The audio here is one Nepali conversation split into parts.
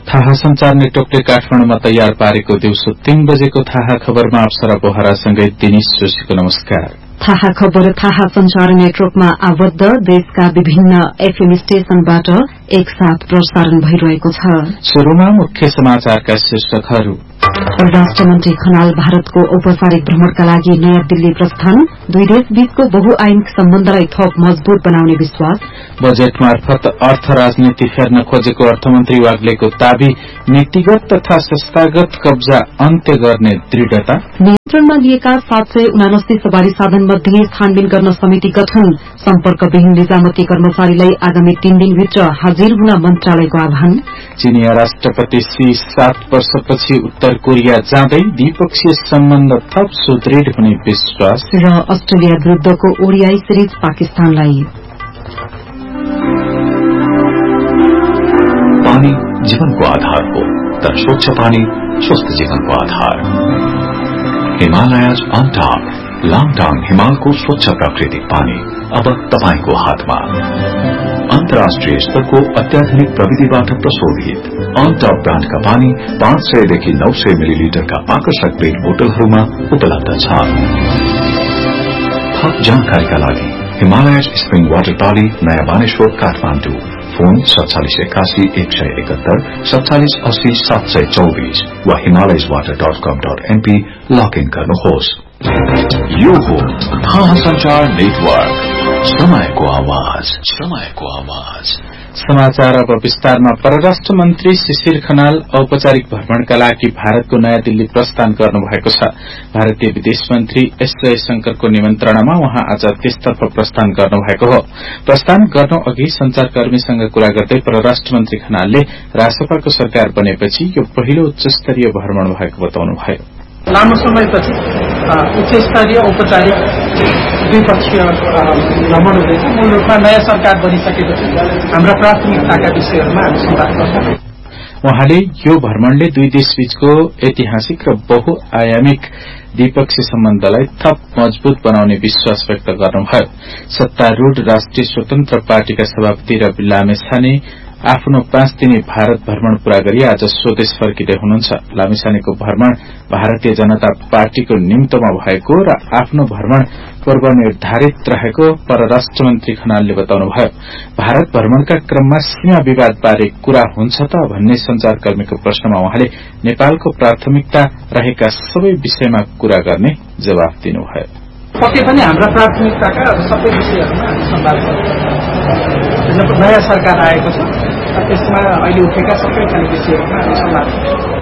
थाहा संचार नेटवर्कले काठमाडौँमा तयार पारेको दिउँसो 3 बजेको थाहा खबरमा अप्सरा बोहरासँगै दिनेश जोशीको नमस्कार। थाहा खबर थाहा संचार नेटवर्कमा आबद्ध देशका विभिन्न एफएम स्टेशनबाट एकसाथ प्रसारण भइरहेको छ। सुरुमा मुख्य समाचारका शीर्षकहरू। परराष्ट्र मन्त्री खनाल भारतको औपचारिक भ्रमणका लागि नयाँ दिल्ली प्रस्थान। दुई देश बीचको बहुआयामिक सम्बन्धलाई थप मजबूत बनाउने विश्वास। बजेट मार्फत अर्थ राजनीति फेर्न खोजेको अर्थमन्त्री वाग्लेको दावी। नीतिगत तथा संस्थागत कब्जा अन्त्य गर्ने दृढ़ता। नियन्त्रणमा लिएका 779 सवारी साधन मध्ये छानबिन गर्न समिति गठन। सम्पर्कविहीन निजामती कर्मचारीलाई आगामी 3 दिनभित्र हाजिर हुन मन्त्रालयको आह्वान। चीनिया राष्ट्रपति शी 7 वर्षपछि उत्तर कोरिया जाँदै द्विपक्षीय सम्बन्ध थप सुदृढ़ हुने विश्वास। र अस्ट्रेलिया विरूद्धको ओडिआई सिरिज पाकिस्तानलाई। पानी जीवनको आधार हो, तर स्वच्छ पानी स्वस्थ जीवनको आधार। हिमालयज अन टॉप लाङटाङ हिमालको स्वच्छ प्राकृतिक पानी अब तपाईको हातमा। अन्तर्राष्ट्रिय स्तरको अत्याधुनिक प्रविधिबाट प्रशोधित अन टॉप ब्रान्डका पानी 500 देखि 900 मिलिलिटरका आकर्षक पेट बोतलहरूमा उपलब्ध छ। थप जानकारीका लागि हिमालयज स्प्रिङ वाटर पाली नयाँ बानेश्वर काठमाडौँ। फोन 4781 171 4780 724 वा himalayaswater.com.np लगइन गर्नुहोस्। यो हो थाहा संचार नेटवर्क, समयको आवाज, समयको आवाज। समाचार अब विस्तारमा। परराष्ट्र मन्त्री शिशिर खनाल औपचारिक भ्रमणका लागि भारतको नयाँ दिल्ली प्रस्थान गर्नुभएको छ। भारतीय विदेश मन्त्री एस जयशंकरको निमन्त्रणामा उहाँ आज त्यसतर्फ प्रस्थान गर्नुभएको हो। प्रस्थान गर्नु अघि संचारकर्मीसँग कुरा गर्दै परराष्ट्र मन्त्री खनालले रासपाको सरकार बनेपछि यो पहिलो उच्चस्तरीय भ्रमण भएको बताउनुभयो। लामो समयपछि उच्चस्तरीय औपचारिक द्विपक्षीय भ्रमण हुँदैछ। मूल रूपमा नयाँ सरकार बनिसकेपछि हाम्रा प्राथमिकताका विषयहरूमा हामी संवाद गर्छौं। उहाँले यो भ्रमणले दुई देशबीचको ऐतिहासिक र बहुआयामिक द्विपक्षीय सम्बन्धलाई थप मजबूत बनाउने विश्वास व्यक्त गर्नुभयो। सत्तारूढ़ राष्ट्रिय स्वतन्त्र पार्टीका सभापति रवि लामिछाने आफ्नो 5 दिने भारत भ्रमण पूरा गरी आज स्वदेश फर्किँदै हुनुहुन्छ। लामिछानेको भ्रमण भारतीय जनता पार्टीको निम्तमा भएको र आफ्नो भ्रमण पूर्व निर्धारित रहेको परराष्ट्र मन्त्री खनालले बताउनुभयो। भारत भ्रमणका क्रममा सीमा विवादबारे कुरा हुन्छ त भन्ने संचारकर्मीको प्रश्नमा उहाँले नेपालको प्राथमिकता रहेका सबै विषयमा कुरा गर्ने जवाफ दिनुभयो। पक्कै पनि हाम्रा प्राथमिकताका सबै विषयहरूमा हामी संवाद गर्छौं। नयाँ सरकार आएको छ, त्यसमा अहिले उठेका सबै खाले विषयहरूमा हामी संवाद गर्छौं।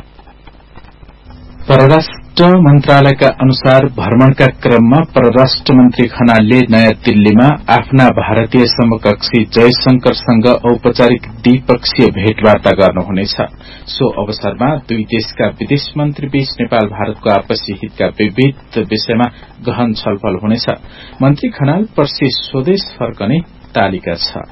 परराष्ट्र मन्त्रालयका अनुसार भ्रमणका क्रममा परराष्ट्र मन्त्री खनालले नयाँ दिल्लीमा आफ्ना भारतीय समकक्षी जयशंकरसँग औपचारिक द्विपक्षीय भेटवार्ता गर्नुहुनेछ। सो अवसरमा दुई देशका विदेश मन्त्री बीच नेपाल भारतको आपसी हितका विविध विषयमा गहन छलफल हुनेछ। मन्त्री खनाल पर्सि स्वदेश फर्कने तालिका छ।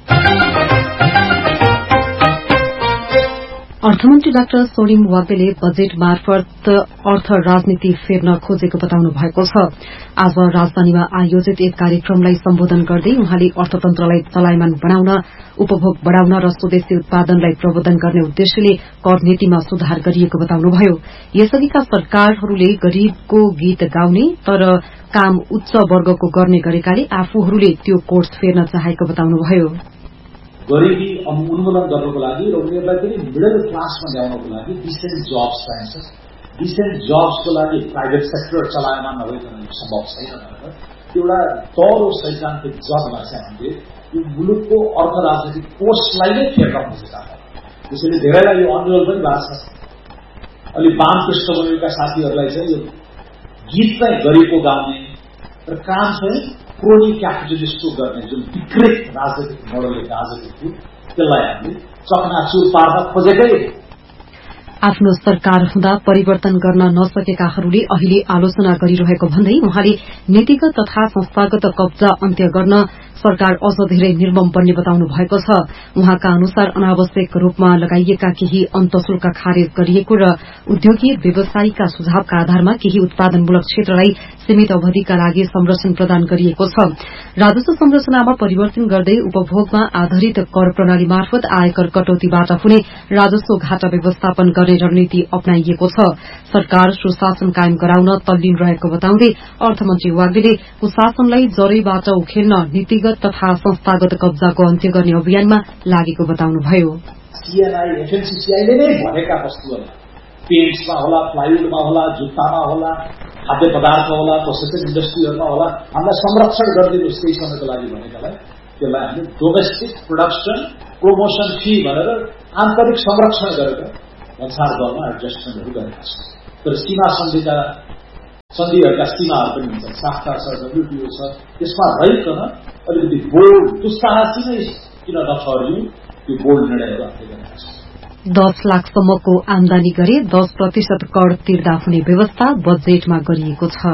अर्थमन्त्री डाक्टर सोरिम वाग्लेले बजेट मार्फत अर्थ राजनीति फेर्न खोजेको बताउनु भएको छ। आज राजधानीमा आयोजित एक कार्यक्रमलाई सम्बोधन गर्दै उहाँले अर्थतन्त्रलाई चलायमान बनाउन, उपभोग बढ़ाउन र स्वदेशी उत्पादनलाई प्रवर्धन गर्ने उद्देश्यले कर नीतिमा सुधार गरिएको बताउनुभयो। यसअघिका सरकारहरूले गरीबको गीत गाउने तर काम उच्च वर्गको गर्ने गरेकाले आफूहरूले त्यो कोर्स फेर्न चाहेको बताउनुभयो। गरिबी उन्मूलन गर्नको लागि र उनीहरूलाई पनि मिडल क्लासमा ल्याउनको लागि डिसेन्ट जब्स चाहिन्छ। डिसेन्ट जब्सको लागि प्राइभेट सेक्टर चलायमान नभइकन सम्भव छैन भनेर एउटा तरो सैद्धान्तिक जगमा चाहिँ हामीले यो मुलुकको अर्थ राजनीतिक कोषलाई नै फेर्न खोजेका छौँ। त्यसैले धेरैलाई यो अनुरोध पनि भएको छ। अलि वाम पृष्ठभूमिका साथीहरूलाई चाहिँ यो गीत चाहिँ गरिबको गाउने र काम चाहिँ क्रोनी क्यापिटलिस्टको गर्ने जुन विकृत राजनीतिक मोडलले गाजेको थियो त्यसलाई हामीले चकनाचुर पार्न खोजेकै। आफ्नो सरकार हुँदा परिवर्तन गर्न नसकेकाहरूले अहिले आलोचना गरिरहेको भन्दै उहाँले नीतिगत तथा संस्थागत कब्जा अन्त्य गर्न सरकार अझ धेरै निर्मम बन्ने बताउनु भएको छ। उहाँका अनुसार अनावश्यक रूपमा लगाइएका केही अन्तशुल्क खारेज गरिएको र उद्योगी व्यवसायीका सुझावका आधारमा केही उत्पादनमूलक क्षेत्रलाई सीमित अवधिका लागि संरक्षण प्रदान गरिएको छ। राजस्व संरचनामा परिवर्तन गर्दै उपभोगमा आधारित कर प्रणाली मार्फत आयकर कटौतीबाट हुने राजस्व घाटा व्यवस्थापन गर्ने रणनीति अपनाइएको छ। सरकार सुशासन कायम गराउन तल्लीन रहेको बताउँदै अर्थमन्त्री वाग्लेले कुशासनलाई जरैबाट उखेल्न नीतिगत तथा संस्थागत कब्जाको अन्त्य गर्ने अभियानमा लागेको बताउनुभयो। सीएनआई एफएनसीसीआईले नै भनेका वस्तुहरू पेन्ट्समा होला, प्लाइवुडमा होला, जुत्तामा होला, खाद्य पदार्थमा होला, प्रोसेसिङ इन्डस्ट्रीहरूमा होला, हामीलाई संरक्षण गरिदिनुहोस् केही समयको लागि भनेकालाई त्यसलाई हामीले डोमेस्टिक प्रोडक्सन प्रोमोसन फी भनेर आन्तरिक संरक्षण गरेर भन्सार दरमा एडजस्टमेन्टहरू गरेका छौँ। तर सीमा सन्धिहरूका सीमाहरू पनि हुन्छन्, साफ्टा छ, डब्ल्युटिओ छ, त्यसमा रहिकन अलिकति बोल्ड दुस्साहसी नै किन नठहरियौं त्यो बोल्ड निर्णयहरू हामीले गरेका छौँ। 10 लाखसम्मको आमदानी गरे 10% कर तिर्दा हुने व्यवस्था बजेटमा गरिएको छ।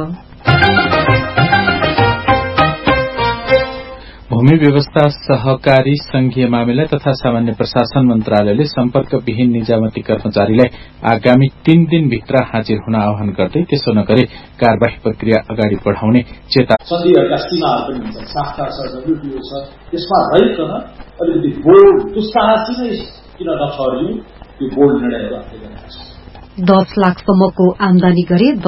भूमि व्यवस्था, सहकारी संघीय मामिला तथा सामान्य प्रशासन मन्त्रालयले सम्पर्कविहीन निजामती कर्मचारीलाई आगामी 3 दिनभित्र हाजिर हुन आह्वान गर्दै त्यसो नगरे कार्यवाही प्रक्रिया अगाडि बढाउने चेतावनी। सन्धिहरूका सीमाहरू पनि हुन्छन्, साफ्टा छ, डब्ल्युटिओ छ, त्यसमा रहिकन अलिकति बोल्ड दुस्साहसी नै किन नठहरियौं त्यो बोल्ड निर्णयहरू हामीले गरेका छौँ। 10 लाखसम्मको आमदानी गरे